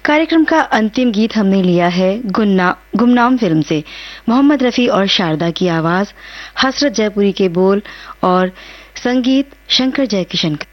कार्यक्रम का अंतिम गीत हमने लिया है गुमनाम फिल्म से। मोहम्मद रफी और शारदा की आवाज, हसरत जयपुरी के बोल और संगीत शंकर जयकिशन